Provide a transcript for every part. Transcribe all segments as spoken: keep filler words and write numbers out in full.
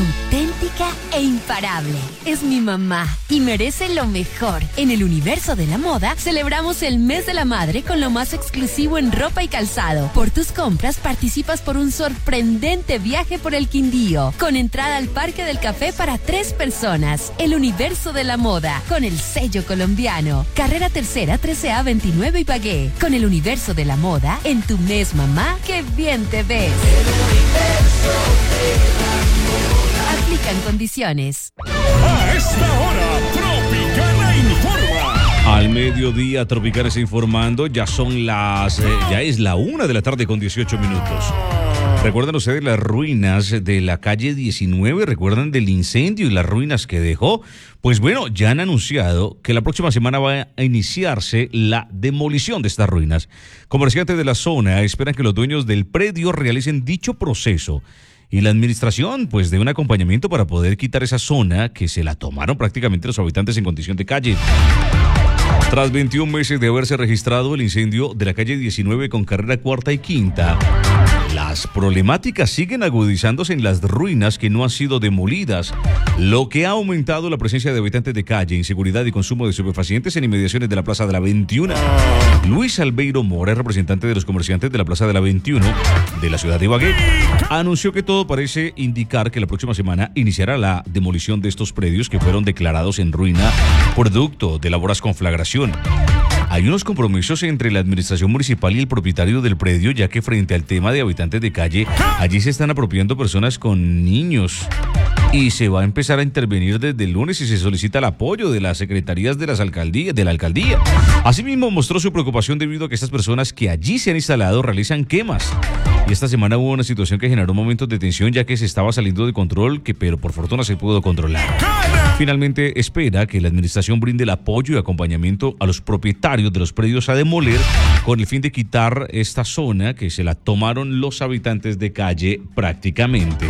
auténtica e imparable. Es mi mamá y merece lo mejor. En el universo de la moda, celebramos el mes de la madre con lo más exclusivo en ropa y calzado. Por tus compras, participas por un sorprendente viaje por el Quindío, con entrada al Parque del Café para tres personas. El universo de la moda, con el sello colombiano. Carrera Tercera, trece A veintinueve Ibagué. Con el universo de la moda, en tu mes, mamá, qué bien te ves. El universo de la moda. Aplican condiciones. A esta hora, Tropicana informa. Al mediodía, Tropicana está informando. Ya son las... Eh, ya es la una de la tarde con dieciocho minutos. ¿Recuerdan ustedes las ruinas de la calle diecinueve? ¿Recuerdan del incendio y las ruinas que dejó? Pues bueno, ya han anunciado que la próxima semana va a iniciarse la demolición de estas ruinas. Comerciantes de la zona esperan que los dueños del predio realicen dicho proceso y la administración pues dé un acompañamiento para poder quitar esa zona que se la tomaron prácticamente los habitantes en condición de calle. Tras veintiún meses de haberse registrado el incendio de la calle diecinueve con carrera cuarta y quinta, las problemáticas siguen agudizándose en las ruinas que no han sido demolidas, lo que ha aumentado la presencia de habitantes de calle, inseguridad y consumo de estupefacientes en inmediaciones de la Plaza de la veintiuno. Luis Albeiro Mora, representante de los comerciantes de la Plaza de la veintiuno de la ciudad de Ibagué, anunció que todo parece indicar que la próxima semana iniciará la demolición de estos predios que fueron declarados en ruina producto de labores con flagración. Hay unos compromisos entre la administración municipal y el propietario del predio, ya que frente al tema de habitantes de calle, allí se están apropiando personas con niños. Y se va a empezar a intervenir desde el lunes y se solicita el apoyo de las secretarías de las alcaldías, de la alcaldía. Asimismo, mostró su preocupación debido a que estas personas que allí se han instalado realizan quemas. Y esta semana hubo una situación que generó momentos de tensión, ya que se estaba saliendo de control, que pero por fortuna se pudo controlar. Finalmente, espera que la administración brinde el apoyo y acompañamiento a los propietarios de los predios a demoler con el fin de quitar esta zona que se la tomaron los habitantes de calle prácticamente.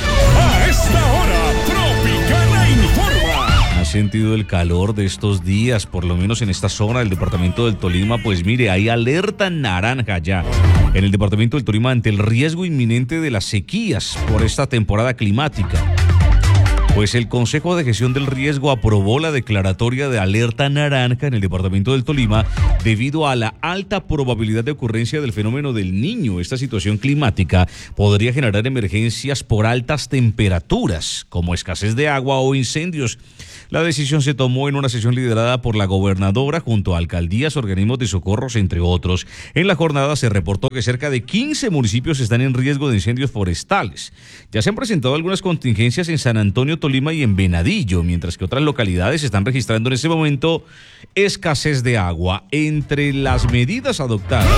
A esta hora, Tropicana informa. ¿Ha sentido el calor de estos días, por lo menos en esta zona del departamento del Tolima? Pues mire, hay alerta naranja ya en el departamento del Tolima ante el riesgo inminente de las sequías por esta temporada climática. Pues el Consejo de Gestión del Riesgo aprobó la declaratoria de alerta naranja en el departamento del Tolima debido a la alta probabilidad de ocurrencia del fenómeno del Niño. Esta situación climática podría generar emergencias por altas temperaturas, como escasez de agua o incendios. La decisión se tomó en una sesión liderada por la gobernadora junto a alcaldías, organismos de socorros, entre otros. En la jornada se reportó que cerca de quince municipios están en riesgo de incendios forestales. Ya se han presentado algunas contingencias en San Antonio, Tolima y en Venadillo, mientras que otras localidades están registrando en este momento escasez de agua. Entre las medidas adoptadas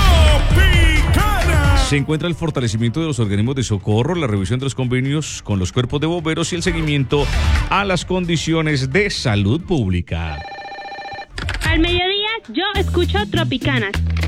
se encuentra el fortalecimiento de los organismos de socorro, la revisión de los convenios con los cuerpos de bomberos y el seguimiento a las condiciones de salud pública. Al mediodía yo escucho Tropicanas.